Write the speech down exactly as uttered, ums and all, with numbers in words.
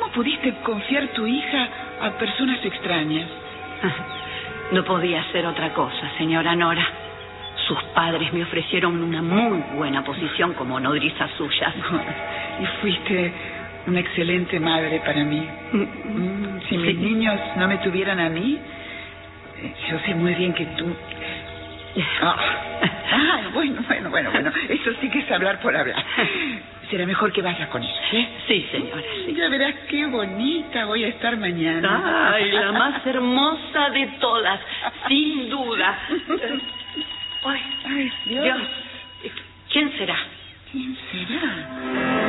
pudiste confiar tu hija a personas extrañas? No podía hacer otra cosa, señora Nora. Sus padres me ofrecieron una muy buena posición como nodriza suya. Y fuiste una excelente madre para mí. Mm, si mis sí. niños no me tuvieran a mí, yo sé muy bien que tú... Ah, ah, bueno, bueno, bueno, bueno. Eso sí que es hablar por hablar. Será mejor que vayas con ellos, ¿eh? Sí, señora. Sí. Ya verás qué bonita voy a estar mañana. Ay, la más hermosa de todas, sin duda. Ay, Ay, Dios. Dios. ¿Quién será? ¿Quién será?